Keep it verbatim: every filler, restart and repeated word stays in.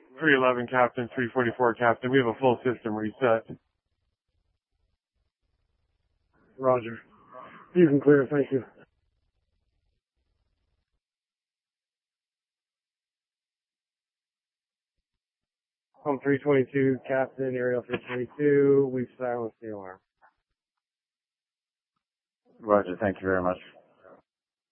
three eleven, Captain. three forty-four, Captain. We have a full system reset. Roger. You can clear. Thank you. Home three twenty-two, Captain. Aerial three twenty-two. We've silenced the alarm. Roger. Thank you very much.